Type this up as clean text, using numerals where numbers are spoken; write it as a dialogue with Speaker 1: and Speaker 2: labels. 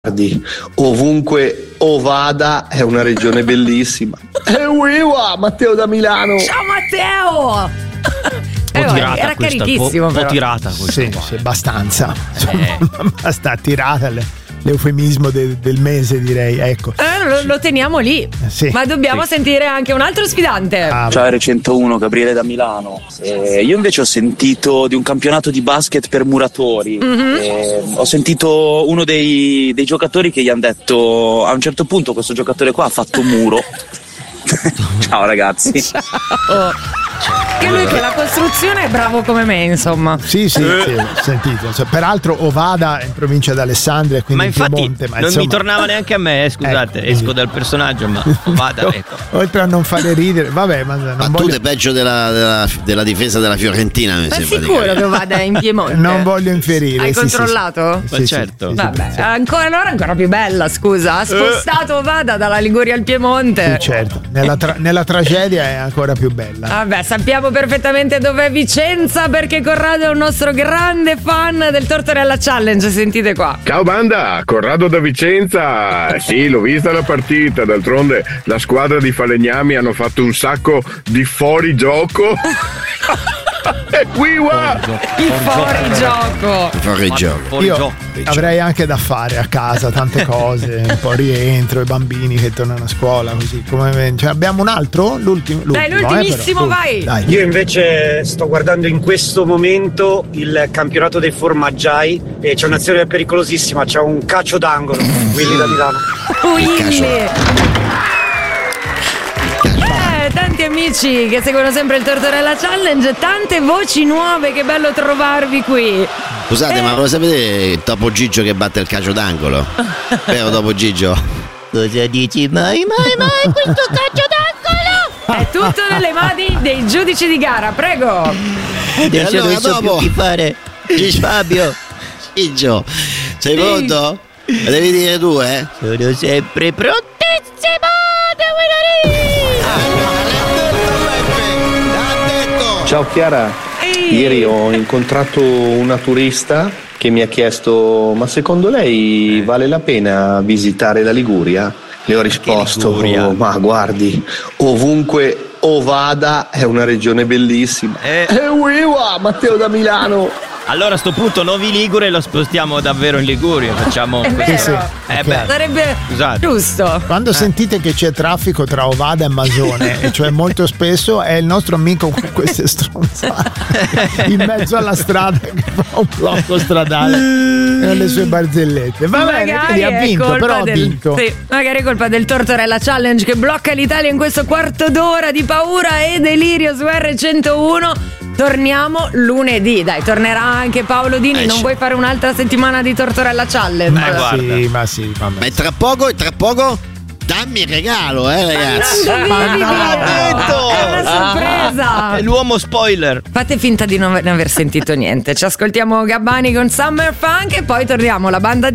Speaker 1: Ovunque o vada è una regione bellissima. Wiwa, Matteo da Milano.
Speaker 2: Ciao Matteo. Era
Speaker 3: questa,
Speaker 2: carichissimo,
Speaker 3: un po' tirata questa.
Speaker 4: Sì, abbastanza. Basta tirata l'eufemismo del mese, direi. Ecco.
Speaker 2: Lo teniamo lì.
Speaker 4: Sì,
Speaker 2: ma dobbiamo sentire anche un altro sfidante.
Speaker 5: Ciao R101, Gabriele da Milano. Io invece ho sentito di un campionato di basket per muratori. Ho sentito uno dei giocatori che gli hanno detto: a un certo punto questo giocatore qua ha fatto muro. Ciao ragazzi.
Speaker 2: Ciao. Che lui che la costruzione è bravo come me, insomma.
Speaker 4: Sì, sentito. Peraltro Ovada è in provincia di Alessandria, quindi
Speaker 3: ma infatti
Speaker 4: Piemonte, ma
Speaker 3: non
Speaker 4: insomma...
Speaker 3: mi tornava neanche a me, scusate,
Speaker 4: ecco,
Speaker 3: esco dal personaggio, ma Ovada, ecco.
Speaker 4: Oltre a non fare ridere, vabbè, ma non
Speaker 6: tu
Speaker 4: voglio...
Speaker 6: sei peggio della difesa della Fiorentina, mi
Speaker 2: ma
Speaker 6: sembra.
Speaker 2: sicuro che Ovada è in Piemonte?
Speaker 4: Non voglio inferire.
Speaker 2: Hai
Speaker 4: sì,
Speaker 2: controllato?
Speaker 4: Sì,
Speaker 3: ma certo.
Speaker 4: sì,
Speaker 2: vabbè,
Speaker 4: sì.
Speaker 2: Ancora più bella, scusa. Ha spostato Ovada dalla Liguria al Piemonte.
Speaker 4: Sì, certo. Nella tragedia è ancora più bella.
Speaker 2: Vabbè, sappiamo perfettamente dov'è Vicenza, perché Corrado è un nostro grande fan del Tortorella Challenge. Sentite qua.
Speaker 7: Ciao banda, Corrado da Vicenza. Sì, l'ho vista la partita, d'altronde la squadra di Falegnami hanno fatto un sacco di fuorigioco.
Speaker 2: Il fuorigioco.
Speaker 4: Io avrei anche da fare a casa tante cose, un po' rientro, i bambini che tornano a scuola, così come abbiamo un altro? L'ultimo
Speaker 2: Dai, l'ultimissimo, vai.
Speaker 4: Dai.
Speaker 8: Io invece sto guardando in questo momento il campionato dei formaggiai e c'è un'azione pericolosissima, c'è un calcio d'angolo, Willy da Milano.
Speaker 2: Tanti amici che seguono sempre il Tortorella Challenge, tante voci nuove, che bello trovarvi qui.
Speaker 6: Scusate, ma lo sapete Topo Gigio che batte il calcio d'angolo? Vero Topo Gigio? Cosa dici? Mai questo calcio d'angolo?
Speaker 2: È tutto nelle mani dei giudici di gara, prego.
Speaker 6: Adesso allora, non so più chi fare. Fabio Gigio, sei pronto? Lo devi dire tu, eh? Sono sempre prontissimo.
Speaker 1: Ciao Chiara, ieri ho incontrato una turista che mi ha chiesto: ma secondo lei vale la pena visitare la Liguria? Le ho risposto: ma guardi, ovunque o vada è una regione bellissima. Wiwa, Matteo da Milano.
Speaker 3: Allora a sto punto Novi Ligure lo spostiamo davvero in Liguria, facciamo
Speaker 2: sarebbe giusto.
Speaker 4: Quando sentite che c'è traffico tra Ovada e Masone, e cioè molto spesso, è il nostro amico con queste stronzate in mezzo alla strada che fa un blocco stradale e alle sue barzellette. Va bene, quindi ha vinto, però ha vinto.
Speaker 2: Sì, magari è colpa del Tortorella Challenge che blocca l'Italia in questo quarto d'ora di paura e delirio su R101. Torniamo lunedì, dai, tornerà anche Paolo Dini. Non vuoi fare un'altra settimana di Tortorella Challenge?
Speaker 4: Ma sì, vabbè.
Speaker 6: Ma è tra poco dammi il regalo, ragazzi.
Speaker 2: Ma non l'ho detto! È una sorpresa!
Speaker 3: È l'uomo spoiler.
Speaker 2: Fate finta di non aver sentito niente. Ci ascoltiamo Gabbani con Summer Funk e poi torniamo la banda